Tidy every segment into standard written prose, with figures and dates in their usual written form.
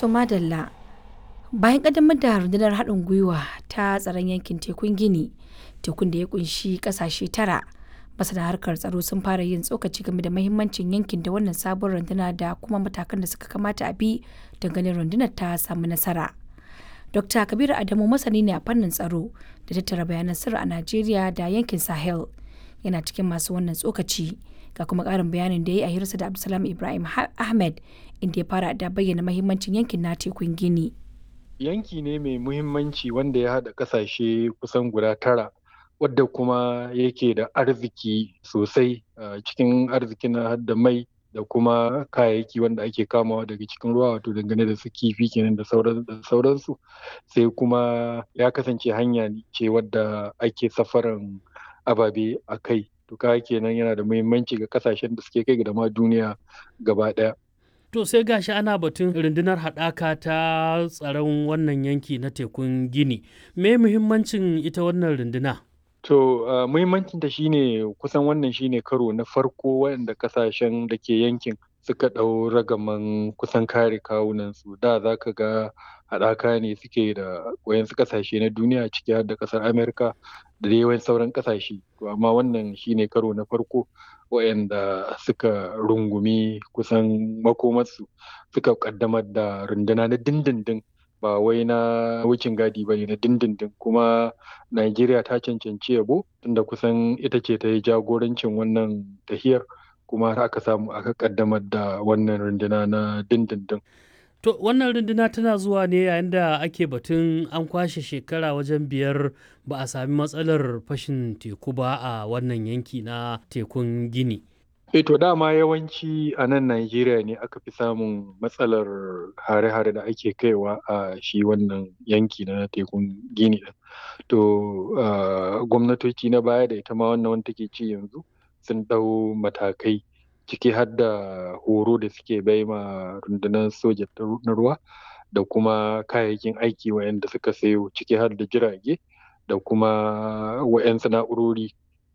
To madalla, bayan ƙaddamar da rundunar haɗin gwiwa ta tsaron yankin tekun Gini, tekun da ya ƙunshi ƙasashe 9, masana harkar tsaro sun fara yin tsokaci game da mahimmancin yankin da wannan sabon runduna da kuma matakan da suka kamata a bi don ganin rundunar ta samu nasara. Dr. Kabiru Adamu masani ne a fannin tsaro da tattara bayanan sirri a Najeriya da yankin Sahel. Yana cikin masu wannan tsokaci ga kuma ƙarin bayanin da ya yi a hirarsa da Abdulsalam Ibrahim Ahmed inda ya fara da bayyana mahimmancin yankin na tekun Gini. Yanki ne mai muhimmanci wanda ya haɗa ƙasashe kusan guda 9 wadda kuma yake da arziki sosai, cikin arzikin nan har da mai da kuma kayayyaki wanda ake kamawa daga cikin ruwa, wato dangane da su kifi kenan da sauransu. Sai kuma ya kasance hanya ce wadda ake safaran ababe a kai. To kaga kenan yana da muhimmanci ga ƙasashen da suke kai da ma duniya gaba ɗaya. To sai gashi ana batun rundunar haɗaka ta tsaron wannan yanki na tekun Gini. Me muhimmancin ita wannan runduna? To, muhimmancinta shine kusan wannan shine karo na farko waɗanda ƙasashen da ke yankin suka ɗau ragaman kusan kare kawunansu. Da za ka ga haɗaka ne suke da waɗansu ƙasashe na duniya ciki har da ƙasar Amerika da dai wasu sauran ƙasashe. To amma wannan shine karo na farko waɗanda suka rungumi kusan makomarsu suka ƙaddamar da runduna na dindindin, ba wai na wucin gadi ba ne, na dindindin. Kuma Najeriya ta cancanci yabo tunda kusan ita ce ta yi jagorancin wannan tahiyar, kuma har aka samu aka ƙaddamar da wannan runduna na dindindin. To wannan runduna tana zuwa ne yayin da ake batun an kwashe shekara wajen 5 ba a sami matsalar fashin teku ba a wannan yanki na tekun Gini. To dama yawanci a nan Najeriya ne aka fi samun matsalar hare-hare da ake kaiwa a shi wannan yanki na tekun Gini ɗin. To gwamnatoci na baya da ita ma wannan wanda take ci yanzu sun ɗau matakai, ciki har da horo da suke bai ma rundunar soja na ruwa da kuma kayayyakin aiki waɗanda suka sayo, ciki har da jirage da kuma waɗansu na'urori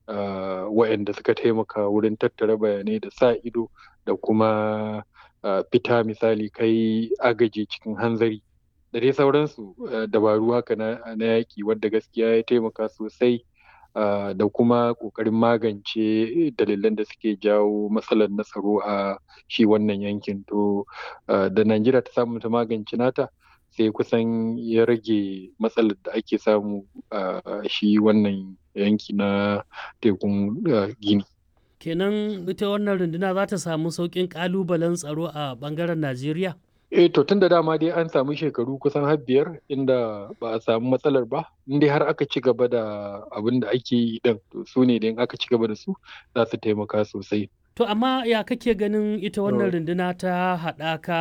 waɗanda suka taimaka wurin tattara bayanai da sa ido da kuma fita, misali kai agaji cikin hanzari da dai sauransu. Dabaru haka na yaƙi wadda gaskiya ya taimaka sosai, da kuma ƙoƙarin magance dalilan da suke jawo matsalar na tsaro a shi wannan yankin. To da Najeriya ta samu ta magance nata, sai kusan ya rage matsalar da ake samu a shi wannan yanki na tekun Gini. Kenan ita wannan runduna za ta samu sauƙin ƙalubalen tsaro a ɓangaren Najeriya? To tun da dama dai an samu shekaru kusan har 5 inda ba a samu matsalar ba, in dai har aka ci gaba da abin da ake yi ɗin, to su ne da in aka ci gaba da su za su taimaka sosai. To amma ya kake ganin ita wannan runduna ta haɗaka